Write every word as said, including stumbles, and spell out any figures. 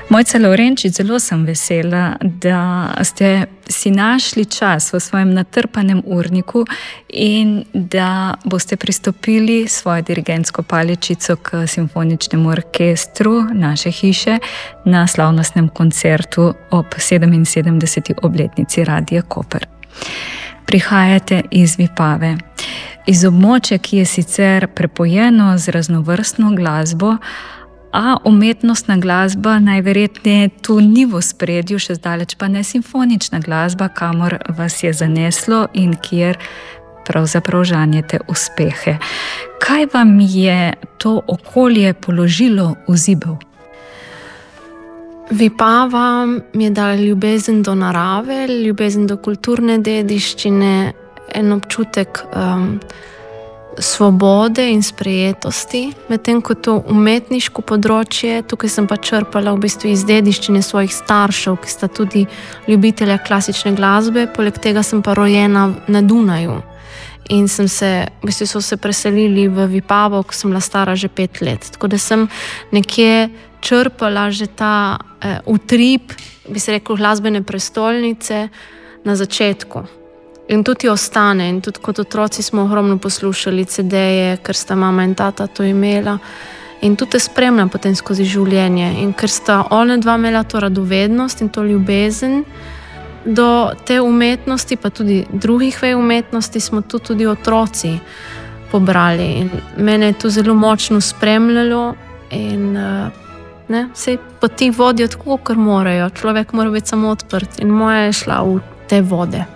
Mojca Lavrenčič, zelo sem vesela, da ste si našli čas v svojem natrpanem urniku in da boste pristopili svojo dirigentsko paličico k simfoničnemu orkestru naše hiše na slavnostnem koncertu ob sedeminsedemdeseti obletnici Radia Koper. Prihajate iz Vipave, iz območja, ki je sicer prepojeno z raznovrstno glasbo, a umetnostna glasba najverjetneje tu ni v ospredju, še zdaleč pa ne simfonična glasba, kamor vas je zaneslo in kjer pravzaprav žanjete uspehe. Kaj vam je to okolje položilo v zibel? Vipava mi je dala ljubezen do narave, ljubezen do kulturne dediščine, en občutek um, svobode in sprejetosti, medtem ko to umetniško področje, tukaj sem pa črpala v bistvu iz dediščine svojih staršev, ki sta tudi ljubitelja klasične glasbe, poleg tega sem pa rojena na Dunaju in sem se, v bistvu so se preselili v Vipavo, ko sem bila stara že pet let, tako da sem nekje črpala že ta eh, utrip, bi se rekel, glasbene prestolnice na začetku. In tudi ostane, in tudi kot otroci smo ogromno poslušali cedeje, ker sta mama in tata to imela. In tudi te spremlja potem skozi življenje. In ker sta ona dva imela to radovednost in to ljubezen do te umetnosti, pa tudi drugih vej umetnosti, smo tu tudi otroci pobrali. In mene je to zelo močno spremljalo in ne, sej poti vodijo tako, kar morajo. Človek mora biti samo odprt in moja je šla v te vode.